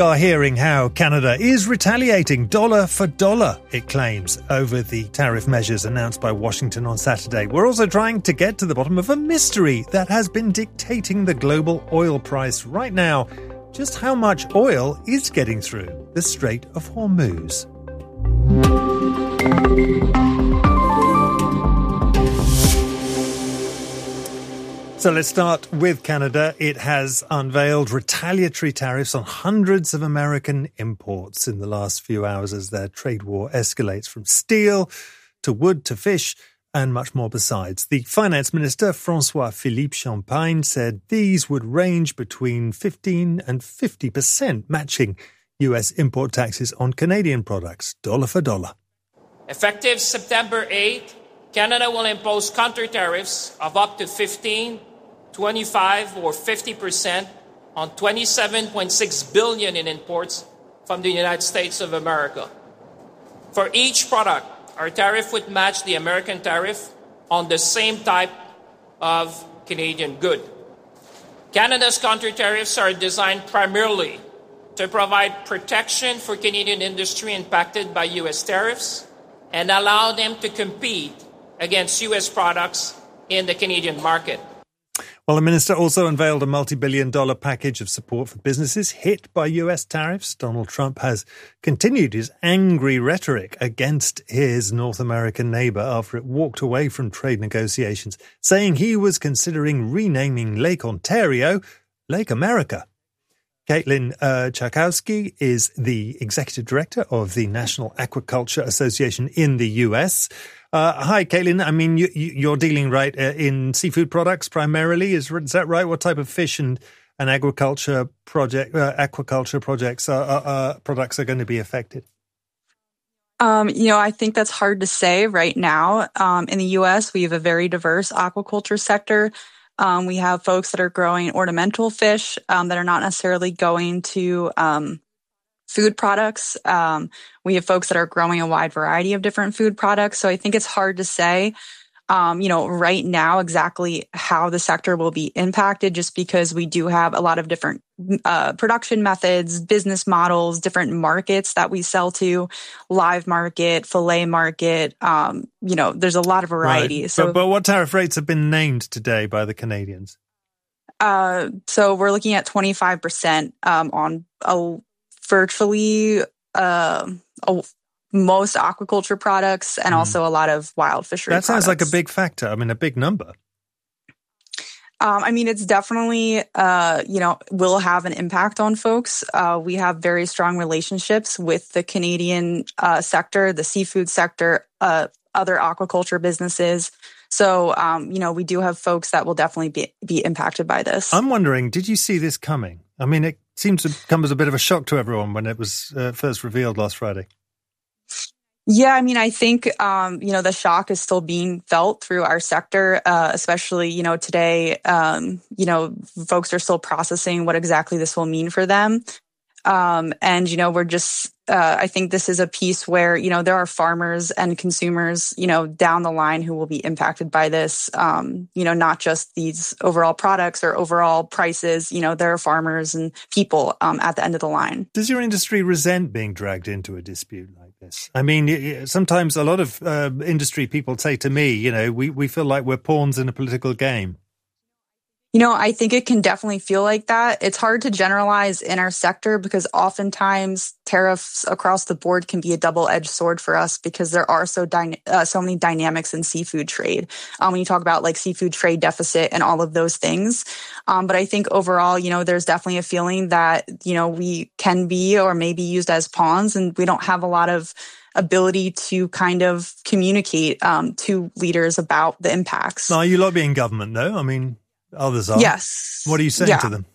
We are hearing how Canada is retaliating dollar for dollar, it claims, over the tariff measures announced by Washington on Saturday. We're also trying to get to the bottom of a mystery that has been dictating the global oil price right now. Just how much oil is getting through the Strait of Hormuz? So let's start with Canada. It has unveiled retaliatory tariffs on hundreds of American imports in the last few hours as their trade war escalates from steel to wood to fish and much more besides. The finance minister, François-Philippe Champagne, said these would range between 15 and 50%, matching US import taxes on Canadian products, dollar for dollar. Effective September 8, Canada will impose counter tariffs of up to 15, 25 or 50% on $27.6 billion in imports from the United States of America. For each product, our tariff would match the American tariff on the same type of Canadian good. Canada's counter tariffs are designed primarily to provide protection for Canadian industry impacted by U.S. tariffs and allow them to compete against U.S. products in the Canadian market. Well, the minister also unveiled a multi-billion-dollar package of support for businesses hit by US tariffs. Donald Trump has continued his angry rhetoric against his North American neighbour after it walked away from trade negotiations, saying he was considering renaming Lake Ontario Lake America. Caitlin Tchaikovsky is the executive director of the National Aquaculture Association in the US. Hi, Caitlin. I mean, you're dealing in seafood products primarily. Is that right? What type of fish and aquaculture products are going to be affected? I think that's hard to say right now. In the U.S., we have a very diverse aquaculture sector. We have folks that are growing ornamental fish that are not necessarily going to food products. We have folks that are growing a wide variety of different food products. So I think it's hard to say, right now exactly how the sector will be impacted, just because we do have a lot of different production methods, business models, different markets that we sell to, live market, fillet market. There's a lot of variety. Right. So, but what tariff rates have been named today by the Canadians? So we're looking at 25% on virtually most aquaculture products and also a lot of wild fishery products. That sounds like a big factor. I mean, a big number. It's definitely, will have an impact on folks. We have very strong relationships with the Canadian sector, the seafood sector, other aquaculture businesses. So, we do have folks that will definitely be impacted by this. I'm wondering, did you see this coming? I mean, it seems to come as a bit of a shock to everyone when it was first revealed last Friday. Yeah, I think, the shock is still being felt through our sector, especially, today, folks are still processing what exactly this will mean for them. We're just, I think this is a piece where, there are farmers and consumers, down the line who will be impacted by this, not just these overall products or overall prices, there are farmers and people at the end of the line. Does your industry resent being dragged into a dispute like this? I mean, sometimes a lot of industry people say to me, we feel like we're pawns in a political game. I think it can definitely feel like that. It's hard to generalize in our sector because oftentimes tariffs across the board can be a double-edged sword for us because there are so many dynamics in seafood trade. When you talk about like seafood trade deficit and all of those things. But I think overall, there's definitely a feeling that, we can be or may be used as pawns and we don't have a lot of ability to kind of communicate to leaders about the impacts. Now, are you lobbying government though? I mean, others are. Yes. What are you saying to them?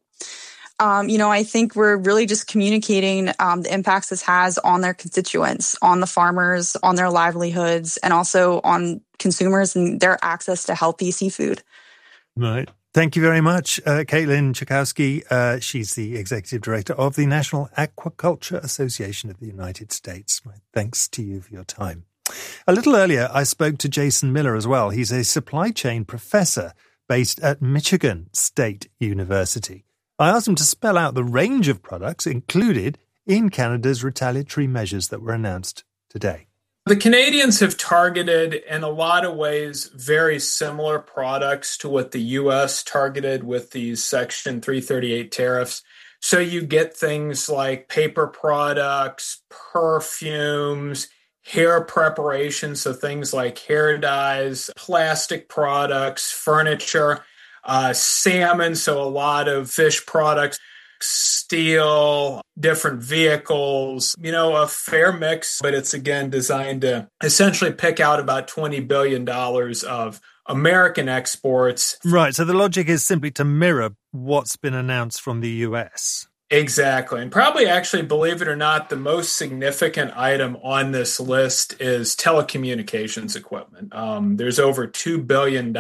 I think we're really just communicating the impacts this has on their constituents, on the farmers, on their livelihoods, and also on consumers and their access to healthy seafood. Right. Thank you very much, Caitlin Tchaikovsky. She's the executive director of the National Aquaculture Association of the United States. My thanks to you for your time. A little earlier, I spoke to Jason Miller as well. He's a supply chain professor based at Michigan State University. I asked him to spell out the range of products included in Canada's retaliatory measures that were announced today. The Canadians have targeted, in a lot of ways, very similar products to what the U.S. targeted with these Section 338 tariffs. So you get things like paper products, perfumes, hair preparation, so things like hair dyes, plastic products, furniture, salmon, so a lot of fish products, steel, different vehicles, a fair mix, but it's again designed to essentially pick out about $20 billion of American exports. Right, so the logic is simply to mirror what's been announced from the US. Exactly. And probably actually, believe it or not, the most significant item on this list is telecommunications equipment. There's over $2 billion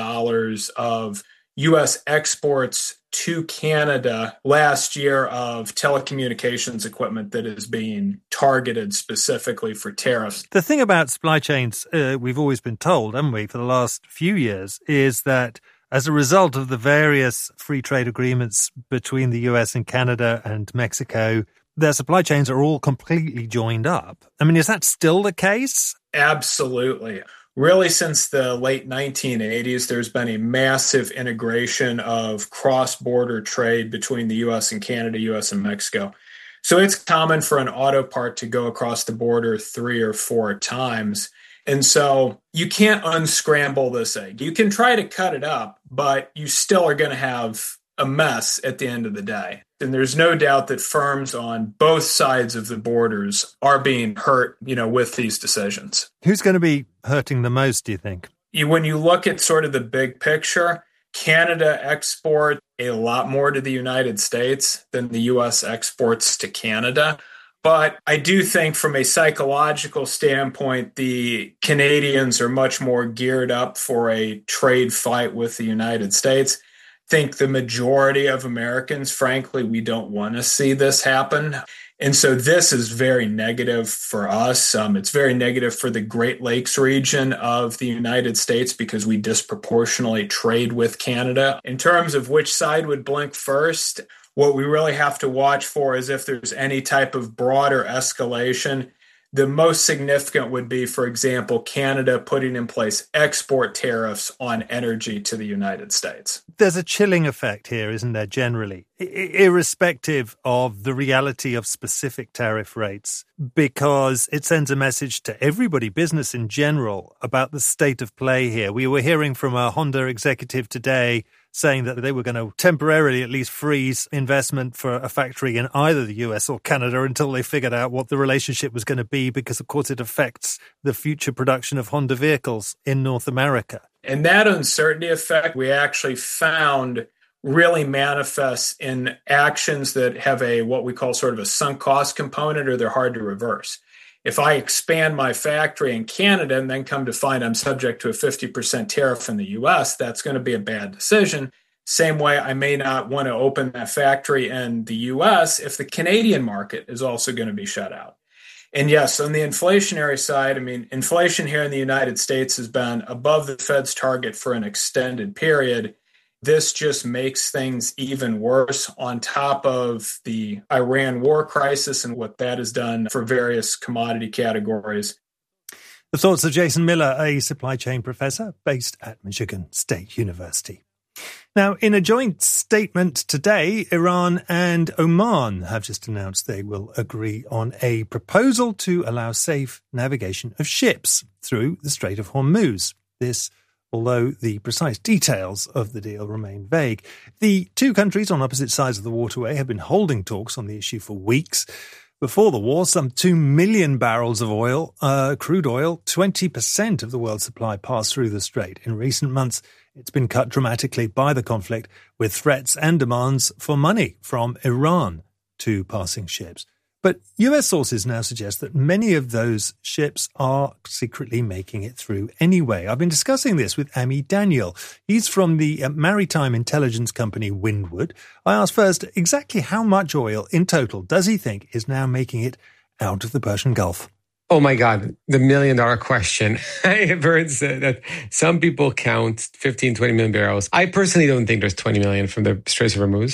of U.S. exports to Canada last year of telecommunications equipment that is being targeted specifically for tariffs. The thing about supply chains, we've always been told, haven't we, for the last few years, is that as a result of the various free trade agreements between the US and Canada and Mexico, their supply chains are all completely joined up. I mean, is that still the case? Absolutely. Really, since the late 1980s, there's been a massive integration of cross-border trade between the U.S. and Canada, U.S. and Mexico. So it's common for an auto part to go across the border 3 or 4 times. And so you can't unscramble this egg. You can try to cut it up, but you still are going to have a mess at the end of the day. And there's no doubt that firms on both sides of the borders are being hurt, with these decisions. Who's going to be hurting the most, do you think? When you look at sort of the big picture, Canada exports a lot more to the United States than the U.S. exports to Canada. But I do think from a psychological standpoint, the Canadians are much more geared up for a trade fight with the United States. I think the majority of Americans, frankly, we don't want to see this happen. And so this is very negative for us. It's very negative for the Great Lakes region of the United States because we disproportionately trade with Canada. In terms of which side would blink first, what we really have to watch for is if there's any type of broader escalation. The most significant would be, for example, Canada putting in place export tariffs on energy to the United States. There's a chilling effect here, isn't there, generally, irrespective of the reality of specific tariff rates, because it sends a message to everybody, business in general, about the state of play here. We were hearing from a Honda executive today saying that they were going to temporarily at least freeze investment for a factory in either the US or Canada until they figured out what the relationship was going to be, because, of course, it affects the future production of Honda vehicles in North America. And that uncertainty effect we actually found really manifests in actions that have what we call sort of a sunk cost component, or they're hard to reverse. If I expand my factory in Canada and then come to find I'm subject to a 50% tariff in the US, that's going to be a bad decision. Same way, I may not want to open that factory in the US if the Canadian market is also going to be shut out. And yes, on the inflationary side, inflation here in the United States has been above the Fed's target for an extended period. This just makes things even worse on top of the Iran war crisis and what that has done for various commodity categories. The thoughts of Jason Miller, a supply chain professor based at Michigan State University. Now, in a joint statement today, Iran and Oman have just announced they will agree on a proposal to allow safe navigation of ships through the Strait of Hormuz. This, although the precise details of the deal remain vague. The two countries on opposite sides of the waterway have been holding talks on the issue for weeks. Before the war, some 2 million barrels of oil, crude oil, 20% of the world's supply, passed through the strait. In recent months, it's been cut dramatically by the conflict, with threats and demands for money from Iran to passing ships. But US sources now suggest that many of those ships are secretly making it through anyway. I've been discussing this with Ami Daniel. He's from the maritime intelligence company Windward. I asked first exactly how much oil in total does he think is now making it out of the Persian Gulf? Oh my God, the $1 million question. I have heard that some people count 15, 20 million barrels. I personally don't think there's 20 million from the Straits of Hormuz.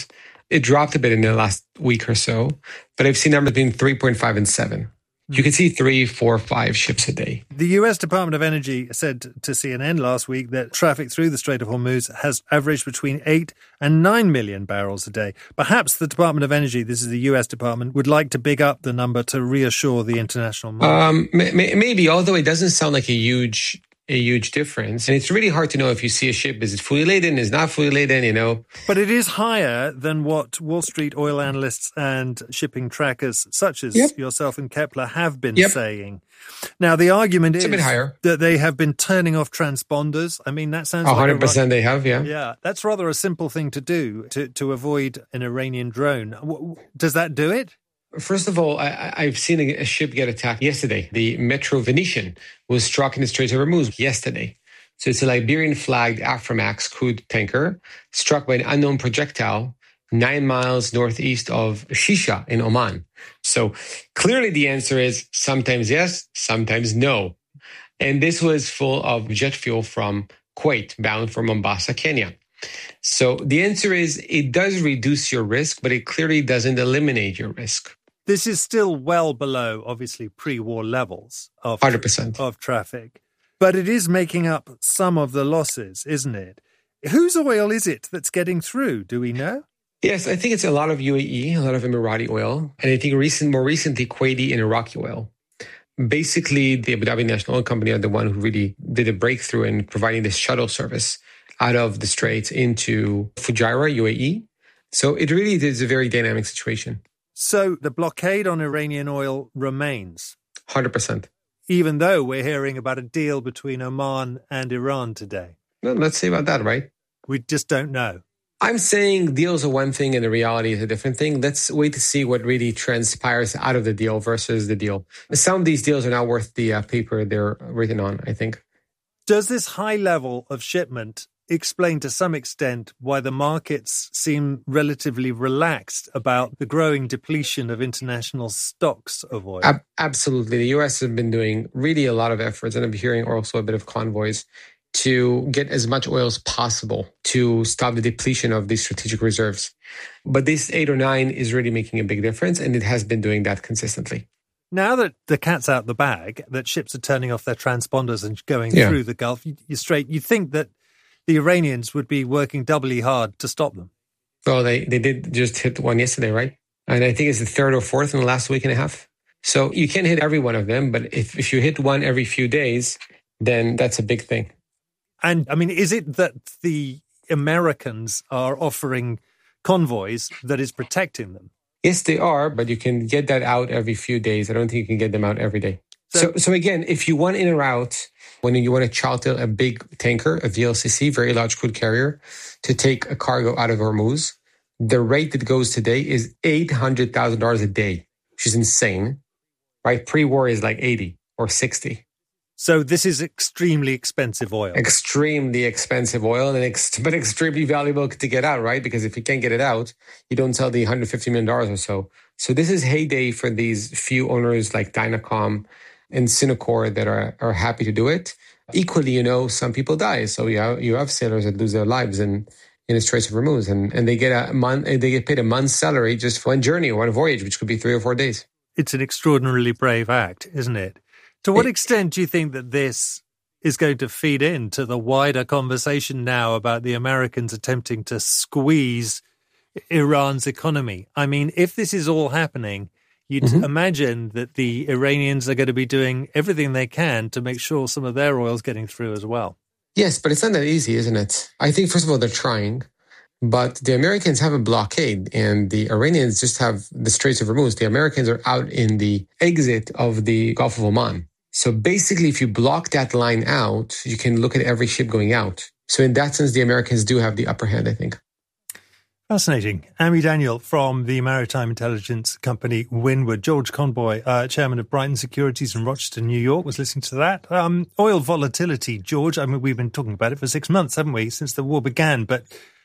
It dropped a bit in the last week or so, but I've seen numbers between 3.5 and 7. You can see 3, 4, 5 ships a day. The U.S. Department of Energy said to CNN last week that traffic through the Strait of Hormuz has averaged between 8 and 9 million barrels a day. Perhaps the Department of Energy, this is the U.S. Department, would like to big up the number to reassure the international market. Maybe, although it doesn't sound like a huge difference. And it's really hard to know if you see a ship, is it fully laden, is not fully laden, But it is higher than what Wall Street oil analysts and shipping trackers such as yourself and Kepler have been saying. Now, the argument is a bit higher. That they have been turning off transponders. I mean, that sounds 100% they have, yeah. Yeah, that's rather a simple thing to do to avoid an Iranian drone. Does that do it? First of all, I've seen a ship get attacked yesterday. The Metro Venetian was struck in the Strait of Hormuz yesterday. So it's a Liberian-flagged Aframax crude tanker struck by an unknown projectile 9 miles northeast of Shisha in Oman. So clearly the answer is sometimes yes, sometimes no. And this was full of jet fuel from Kuwait, bound for Mombasa, Kenya. So the answer is it does reduce your risk, but it clearly doesn't eliminate your risk. This is still well below, obviously, pre-war levels of 100% of traffic. But it is making up some of the losses, isn't it? Whose oil is it that's getting through? Do we know? Yes, I think it's a lot of UAE, a lot of Emirati oil, and I think more recently, Kuwaiti and Iraqi oil. Basically, the Abu Dhabi National Oil Company are the one who really did a breakthrough in providing this shuttle service out of the Straits into Fujairah, UAE. So it really is a very dynamic situation. So the blockade on Iranian oil remains? 100%. Even though we're hearing about a deal between Oman and Iran today? Well, let's see about that, right? We just don't know. I'm saying deals are one thing and the reality is a different thing. Let's wait to see what really transpires out of the deal versus the deal. Some of these deals are not worth the paper they're written on, I think. Does this high level of shipment explain to some extent why the markets seem relatively relaxed about the growing depletion of international stocks of oil? Absolutely. The U.S. has been doing really a lot of efforts, and I'm hearing also a bit of convoys to get as much oil as possible to stop the depletion of these strategic reserves. But this 8 or 9 is really making a big difference, and it has been doing that consistently. Now that the cat's out the bag, that ships are turning off their transponders and going through the Gulf, you'd think that the Iranians would be working doubly hard to stop them. Well, they did just hit one yesterday, right? And I think it's the 3rd or 4th in the last week and a half. So you can't hit every one of them, but if you hit one every few days, then that's a big thing. And, I mean, is it that the Americans are offering convoys that is protecting them? Yes, they are, but you can get that out every few days. I don't think you can get them out every day. So again, if you want in or out, when you want to charter a big tanker, a VLCC, very large crude carrier, to take a cargo out of Hormuz, the rate that goes today is $800,000 a day, which is insane, right? Pre-war is like 80 or 60. So this is extremely expensive oil. Extremely expensive oil, but extremely valuable to get out, right? Because if you can't get it out, you don't sell the $150 million or so. So this is heyday for these few owners like Dynacom and Synacor that are happy to do it. Equally, some people die. So you have sailors that lose their lives in the Straits of Hormuz, and they get paid a month's salary just for one journey or one voyage, which could be 3 or 4 days. It's an extraordinarily brave act, isn't it? To what extent do you think that this is going to feed into the wider conversation now about the Americans attempting to squeeze Iran's economy? I mean, if this is all happening, you'd imagine that the Iranians are going to be doing everything they can to make sure some of their oil's getting through as well. Yes, but it's not that easy, isn't it? I think, first of all, they're trying, but the Americans have a blockade and the Iranians just have the Straits of Hormuz. The Americans are out in the exit of the Gulf of Oman. So basically, if you block that line out, you can look at every ship going out. So in that sense, the Americans do have the upper hand, I think. Fascinating. Ami Daniel from the maritime intelligence company Windward. George Conboy, chairman of Brighton Securities in Rochester, New York, was listening to that. Oil volatility, George. I mean, we've been talking about it for 6 months, haven't we, since the war began? But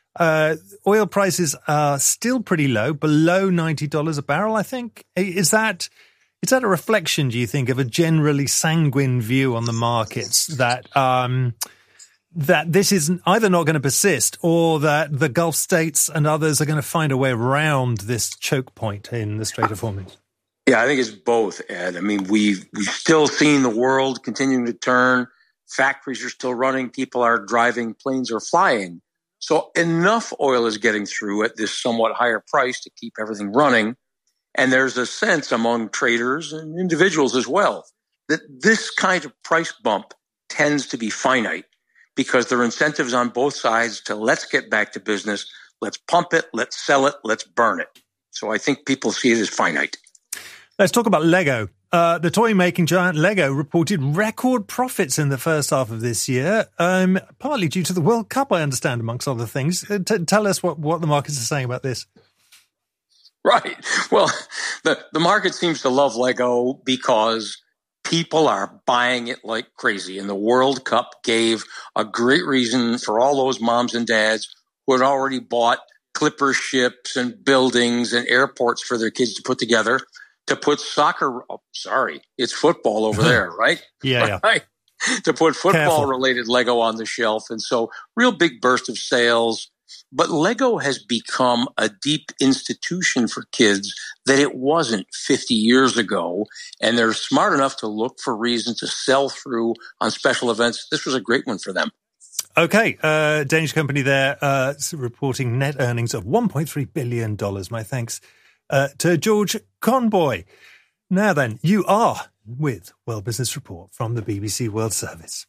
oil prices are still pretty low, below $90 a barrel, I think. Is that a reflection, do you think, of a generally sanguine view on the markets that that this is either not going to persist or that the Gulf states and others are going to find a way around this choke point in the Strait of Hormuz? Yeah, I think it's both, Ed. I mean, we've still seen the world continuing to turn. Factories are still running. People are driving. Planes are flying. So enough oil is getting through at this somewhat higher price to keep everything running. And there's a sense among traders and individuals as well that this kind of price bump tends to be finite because there are incentives on both sides to let's get back to business. Let's pump it. Let's sell it. Let's burn it. So I think people see it as finite. Let's talk about Lego. The toy-making giant Lego reported record profits in the first half of this year, partly due to the World Cup, I understand, amongst other things. Tell us what the markets are saying about this. Right. Well, the market seems to love Lego because people are buying it like crazy. And the World Cup gave a great reason for all those moms and dads who had already bought clipper ships and buildings and airports for their kids to put together to put it's football over there, right? Yeah. Right. To put football-related Lego on the shelf. And so real big burst of sales. But Lego has become a deep institution for kids that it wasn't 50 years ago. And they're smart enough to look for reasons to sell through on special events. This was a great one for them. Okay, Danish company there reporting net earnings of $1.3 billion. My thanks to George Conboy. Now then, you are with World Business Report from the BBC World Service.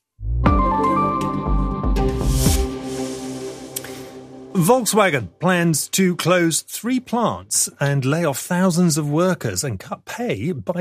Volkswagen plans to close 3 plants and lay off thousands of workers and cut pay by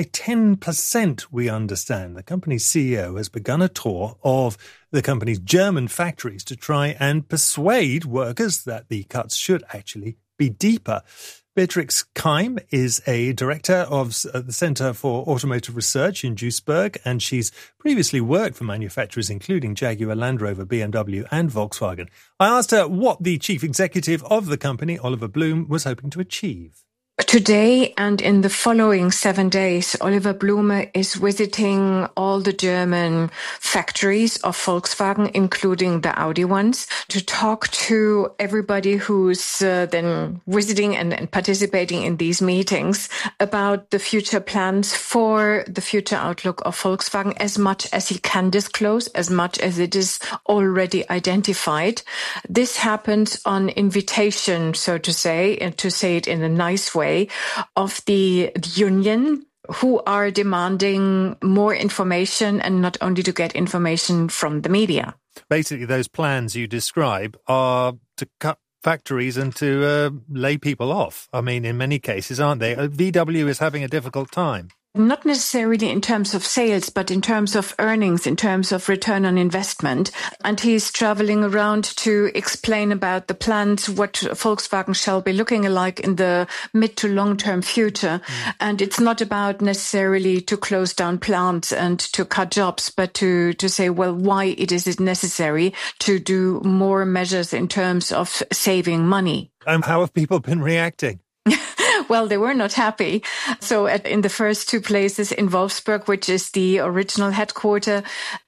10%, we understand. The company's CEO has begun a tour of the company's German factories to try and persuade workers that the cuts should actually be deeper. Beatrix Keim is a director of the Center for Automotive Research in Duisburg, and she's previously worked for manufacturers including Jaguar, Land Rover, BMW and Volkswagen. I asked her what the chief executive of the company, Oliver Blume, was hoping to achieve. Today and in the following 7 days, Oliver Blume is visiting all the German factories of Volkswagen, including the Audi ones, to talk to everybody who's then visiting and participating in these meetings about the future plans for the future outlook of Volkswagen, as much as he can disclose, as much as it is already identified. This happens on invitation, so to say, and to say it in a nice way, of the union, who are demanding more information and not only to get information from the media. Basically, those plans you describe are to cut factories and to lay people off. I mean, in many cases, aren't they? VW is having a difficult time. Not necessarily in terms of sales, but in terms of earnings, in terms of return on investment. And he's traveling around to explain about the plans, what Volkswagen shall be looking like in the mid to long-term future. And it's not about necessarily to close down plants and to cut jobs, but to say, well, why it is necessary to do more measures in terms of saving money. And how have people been reacting? Well, they were not happy. So in the first 2 places in Wolfsburg, which is the original headquarter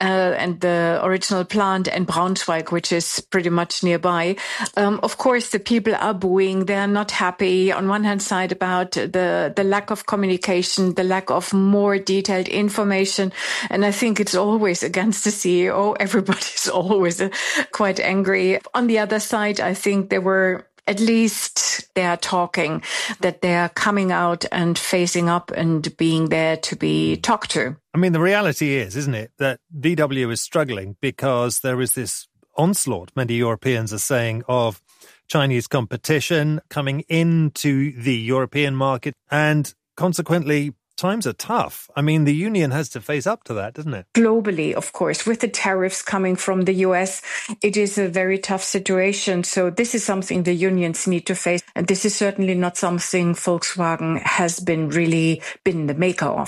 and the original plant, and Braunschweig, which is pretty much nearby, of course, the people are booing. They are not happy on one hand side about the lack of communication, the lack of more detailed information. And I think it's always against the CEO. Everybody's always quite angry. On the other side, I think at least they are talking, that they are coming out and facing up and being there to be talked to. I mean, the reality is, isn't it, that VW is struggling because there is this onslaught, many Europeans are saying, of Chinese competition coming into the European market, and consequently, times are tough. I mean, the union has to face up to that, doesn't it? Globally, of course, with the tariffs coming from the US, it is a very tough situation. So this is something the unions need to face. And this is certainly not something Volkswagen has been the maker of.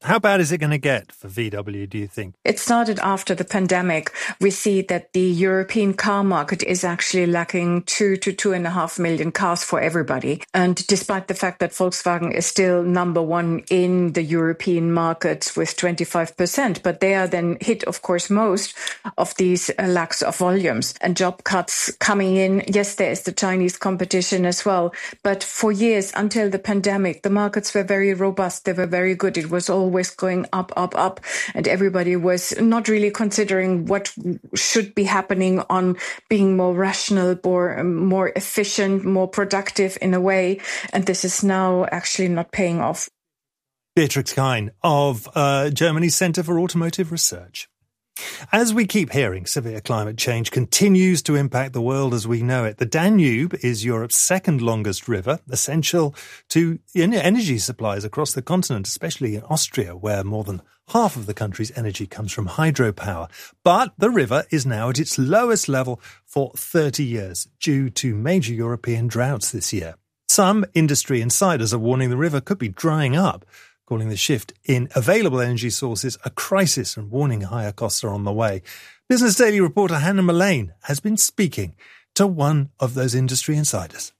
How bad is it going to get for VW, do you think? It started after the pandemic. We see that the European car market is actually lacking 2 to 2.5 million cars for everybody. And despite the fact that Volkswagen is still number one in the European market with 25%, but they are then hit, of course, most of these lacks of volumes and job cuts coming in. Yes, there is the Chinese competition as well. But for years, until the pandemic, the markets were very robust. They were very good. It was always going up. And everybody was not really considering what should be happening on being more rational, more efficient, more productive in a way. And this is now actually not paying off. Beatrix Kein of Germany's Centre for Automotive Research. As we keep hearing, severe climate change continues to impact the world as we know it. The Danube is Europe's second longest river, essential to energy supplies across the continent, especially in Austria, where more than half of the country's energy comes from hydropower. But the river is now at its lowest level for 30 years due to major European droughts this year. Some industry insiders are warning the river could be drying up, calling the shift in available energy sources a crisis and warning higher costs are on the way. Business Daily reporter Hannah Mullane has been speaking to one of those industry insiders.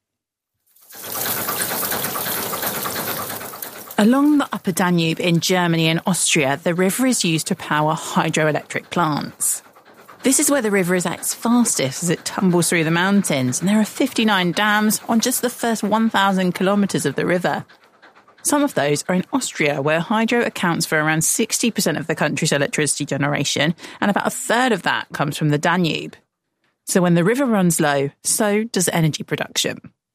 Along the Upper Danube in Germany and Austria, the river is used to power hydroelectric plants. This is where the river is at its fastest as it tumbles through the mountains, and there are 59 dams on just the first 1,000 kilometres of the river. Some of those are in Austria, where hydro accounts for around 60% of the country's electricity generation, and about a third of that comes from the Danube. So when the river runs low, so does energy production.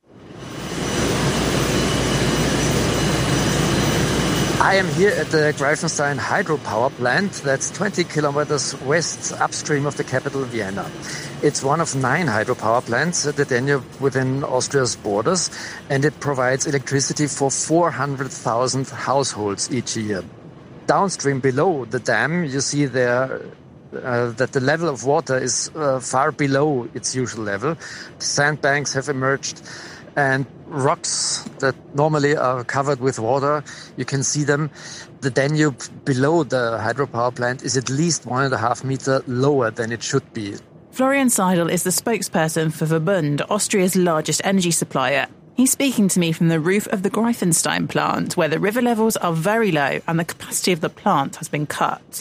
I am here at the Greifenstein hydropower plant that's 20 kilometers west upstream of the capital, Vienna. It's one of 9 hydropower plants at the Danube within Austria's borders, and it provides electricity for 400,000 households each year. Downstream below the dam, you see there that the level of water is far below its usual level. Sandbanks have emerged, and rocks that normally are covered with water, you can see them. The Danube below the hydropower plant is at least 1.5 meters lower than it should be. Florian Seidel is the spokesperson for Verbund, Austria's largest energy supplier. He's speaking to me from the roof of the Greifenstein plant, where the river levels are very low and the capacity of the plant has been cut.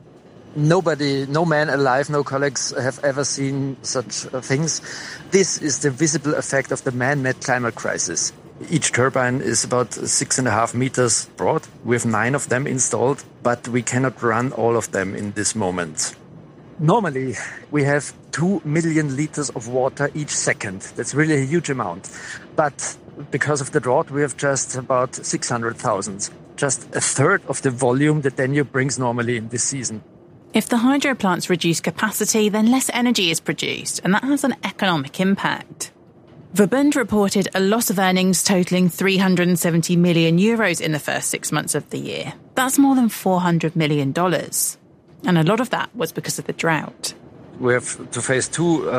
Nobody, no man alive, no colleagues have ever seen such things. This is the visible effect of the man-made climate crisis. Each turbine is about 6.5 meters broad. We have 9 of them installed, but we cannot run all of them in this moment. Normally, we have 2 million liters of water each second. That's really a huge amount. But because of the drought, we have just about 600,000. Just a third of the volume that Danube brings normally in this season. If the hydro plants reduce capacity, then less energy is produced, and that has an economic impact. Verbund reported a loss of earnings totalling €370 million in the first 6 months of the year. That's more than $400 million. And a lot of that was because of the drought. We have to face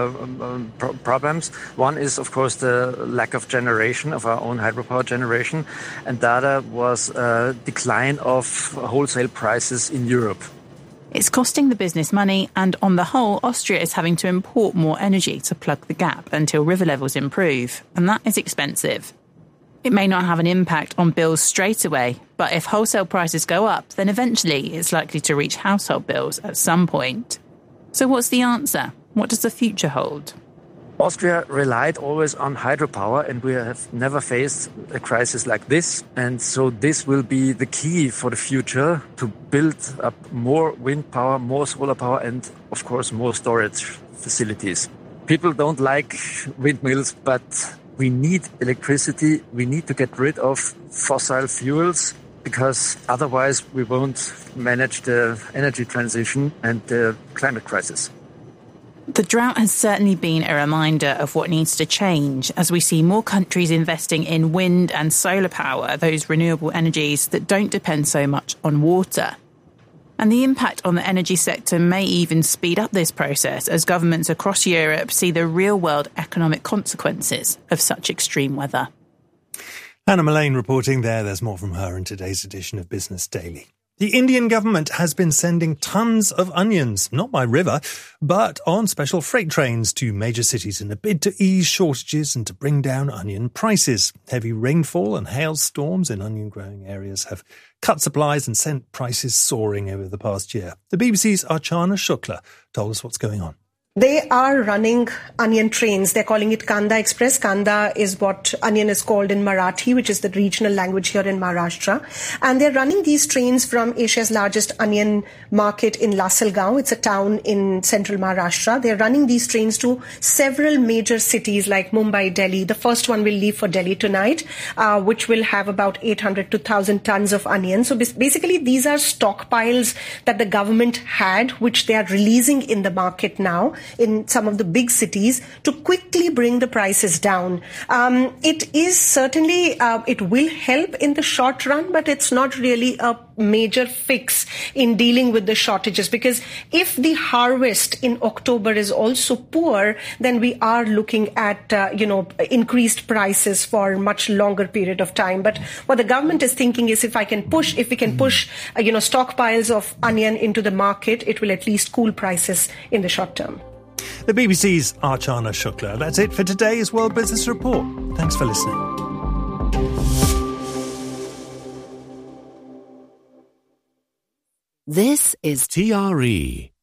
2 problems. One is, of course, the lack of generation, of our own hydropower generation. And the other was a decline of wholesale prices in Europe. It's costing the business money, and on the whole, Austria is having to import more energy to plug the gap until river levels improve, and that is expensive. It may not have an impact on bills straight away, but if wholesale prices go up, then eventually it's likely to reach household bills at some point. So what's the answer? What does the future hold? Austria relied always on hydropower, and we have never faced a crisis like this. And so this will be the key for the future, to build up more wind power, more solar power, and of course more storage facilities. People don't like windmills, but we need electricity. We need to get rid of fossil fuels, because otherwise we won't manage the energy transition and the climate crisis. The drought has certainly been a reminder of what needs to change as we see more countries investing in wind and solar power, those renewable energies that don't depend so much on water. And the impact on the energy sector may even speed up this process as governments across Europe see the real-world economic consequences of such extreme weather. Hannah Mullane reporting there. There's more from her in today's edition of Business Daily. The Indian government has been sending tons of onions, not by river, but on special freight trains to major cities in a bid to ease shortages and to bring down onion prices. Heavy rainfall and hailstorms in onion-growing areas have cut supplies and sent prices soaring over the past year. The BBC's Archana Shukla told us what's going on. They are running onion trains. They're calling it Kanda Express. Kanda is what onion is called in Marathi, which is the regional language here in Maharashtra. And they're running these trains from Asia's largest onion market in Lasalgaon. It's a town in central Maharashtra. They're running these trains to several major cities like Mumbai, Delhi. The first one will leave for Delhi tonight, which will have about 800 to 1,000 tons of onions. So basically, these are stockpiles that the government had, which they are releasing in the market now in some of the big cities to quickly bring the prices down. It is certainly, it will help in the short run, but it's not really a major fix in dealing with the shortages, because if the harvest in October is also poor, then we are looking at, increased prices for a much longer period of time. But what the government is thinking is if we can push, stockpiles of onion into the market, it will at least cool prices in the short term. The BBC's Archana Shukla. That's it for today's World Business Report. Thanks for listening. This is TRE